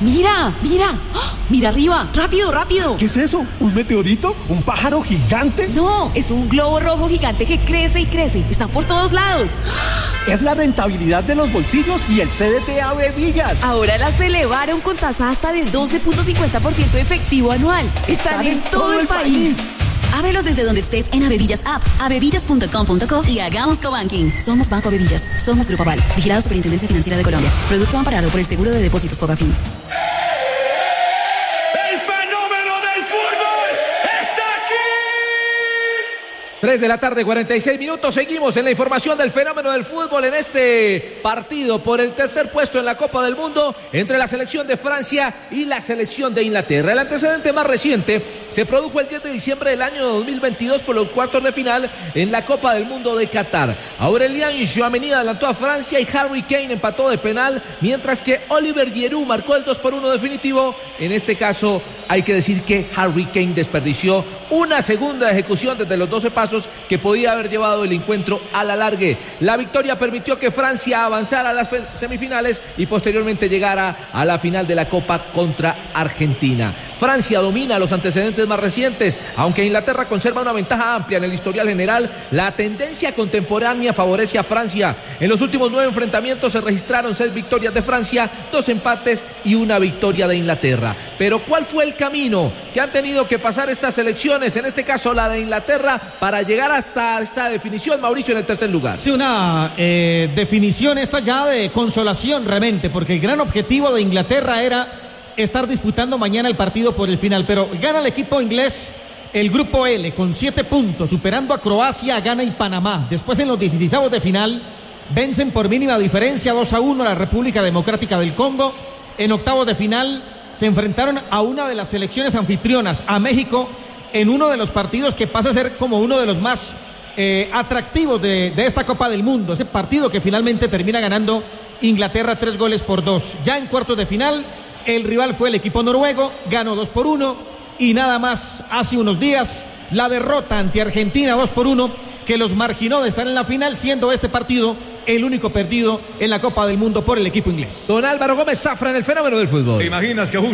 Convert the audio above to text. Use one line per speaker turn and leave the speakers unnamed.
Mira, mira. ¡Ah! Mira arriba. Rápido, rápido.
¿Qué es eso? ¿Un meteorito? ¿Un pájaro gigante?
No, es un globo rojo gigante que crece y crece. Están por todos lados.
Es la rentabilidad de los bolsillos y el CDT Ave Villas.
Ahora las elevaron con tasa hasta de 12.50% de efectivo anual. Están en todo el país.
Ábrelos desde donde estés en Avevillas App, avevillas.com.co y hagamos cobanking. Somos Banco Avevillas, somos Grupo Aval, vigilado Superintendencia Financiera de Colombia. Producto amparado por el Seguro de Depósitos Fogafín.
¡El fenómeno del fútbol está aquí!
3:46 p.m. Seguimos en la información del fenómeno del fútbol en este partido por el tercer puesto en la Copa del Mundo entre la selección de Francia y la selección de Inglaterra. El antecedente más reciente se produjo el 10 de diciembre del año 2022 por los cuartos de final en la Copa del Mundo de Qatar. Aurélien Tchouameni adelantó a Francia y Harry Kane empató de penal, mientras que Olivier Giroud marcó el 2-1 definitivo. En este caso hay que decir que Harry Kane desperdició una segunda ejecución desde los 12 pasos que podía haber llevado el encuentro a la largue. La victoria permitió que Francia avanzara a las semifinales y posteriormente llegara a la final de la Copa contra Argentina. Francia domina los antecedentes más recientes, aunque Inglaterra conserva una ventaja amplia en el historial general. La tendencia contemporánea favorece a Francia. En los últimos 9 enfrentamientos se registraron 6 victorias de Francia, 2 empates y una victoria de Inglaterra. Pero ¿cuál fue el camino que han tenido que pasar estas selecciones, en este caso la de Inglaterra, para llegar hasta esta definición, Mauricio, en el tercer lugar?
Sí, una definición esta ya de consolación realmente, porque el gran objetivo de Inglaterra era estar disputando mañana el partido por el final, pero gana el equipo inglés el grupo L con 7 puntos, superando a Croacia, Ghana y Panamá. Después en los 16avos de final vencen por mínima diferencia 2-1 a la República Democrática del Congo. En octavos de final se enfrentaron a una de las selecciones anfitrionas, a México, en uno de los partidos que pasa a ser como uno de los más atractivos de esta Copa del Mundo, ese partido que finalmente termina ganando Inglaterra 3-2. Ya en cuartos de final el rival fue el equipo noruego, ganó 2-1 y nada más hace unos días la derrota ante Argentina 2-1 que los marginó de estar en la final, siendo este partido el único perdido en la Copa del Mundo por el equipo inglés.
Don Álvaro Gómez Zafra en el fenómeno del fútbol.
¿Te imaginas que